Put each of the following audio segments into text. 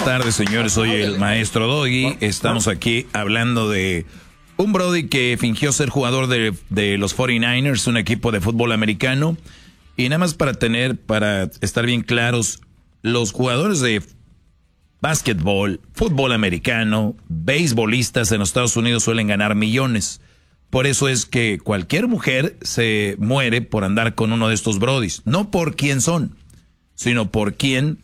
buenas tardes, señores. Soy el maestro Doggy. Estamos aquí hablando de un brody que fingió ser jugador de los 49ers, un equipo de fútbol americano. Y nada más para estar bien claros, los jugadores de básquetbol, fútbol americano, beisbolistas en los Estados Unidos suelen ganar millones. Por eso es que cualquier mujer se muere por andar con uno de estos brodis. No por quién son, sino por quién,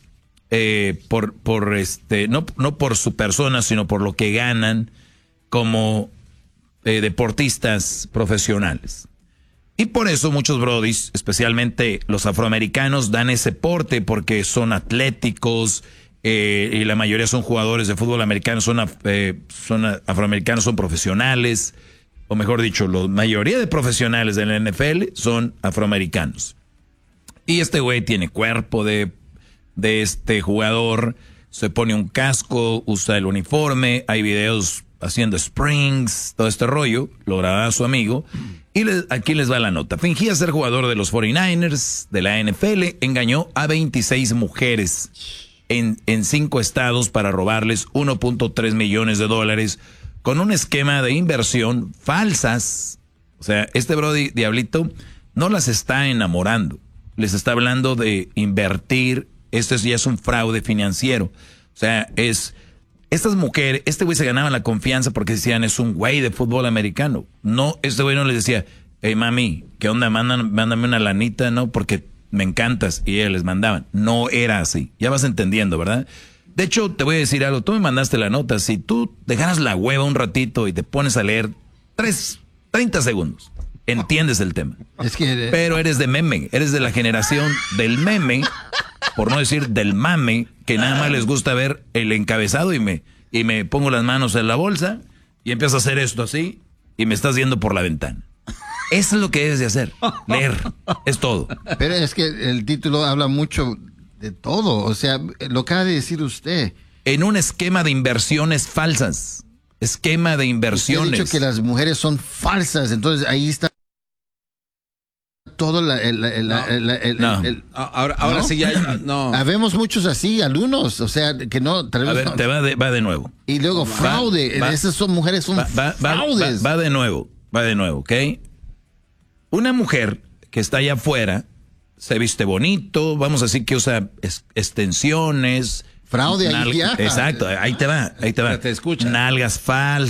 no por su persona, sino por lo que ganan como deportistas profesionales. Y por eso muchos brodis, especialmente los afroamericanos, dan ese porte porque son atléticos, y la mayoría son jugadores de fútbol americano, son afroamericanos, son profesionales, o mejor dicho, la mayoría de profesionales de la NFL son afroamericanos. Y este güey tiene cuerpo de este jugador, se pone un casco, usa el uniforme, hay videos haciendo springs, todo este rollo, lo grababa su amigo, y aquí les va la nota. Fingía ser jugador de los 49ers, de la NFL, engañó a 26 mujeres en 5 estados para robarles 1.3 millones de dólares con un esquema de inversión falsas. O sea, este brody Diablito no las está enamorando, les está hablando de invertir. Esto ya es un fraude financiero. O sea, estas mujeres, este güey se ganaba la confianza porque decían, es un güey de fútbol americano. No, este güey no les decía, hey mami, ¿qué onda? Mándame una lanita, ¿no? Porque me encantas. Y ellos les mandaban. No era así. Ya vas entendiendo, ¿verdad? De hecho, te voy a decir algo. Tú me mandaste la nota. Si tú dejaras la hueva un ratito y te pones a leer 30 segundos, entiendes el tema. Pero eres de meme. Eres de la generación del meme, por no decir del mame, que nada más les gusta ver el encabezado y me pongo las manos en la bolsa y empiezo a hacer esto así y me estás viendo por la ventana. Eso es lo que debes de hacer, leer, es todo. Pero es que el título habla mucho de todo, o sea, lo acaba de decir usted. En un esquema de inversiones falsas, esquema de inversiones. Usted ha dicho que las mujeres son falsas, entonces ahí está todo ahora ¿no? sí ya no. Habemos muchos así, alumnos, o sea, que no... Tal vez a ver, no. va de nuevo. Y luego fraude, esas son mujeres, son fraudes. Va de nuevo, ¿ok? Una mujer que está allá afuera se viste bonito, vamos a decir que usa extensiones. Fraude, ahí ya. Exacto, ahí te va. Te escucha. Nalgas falsas.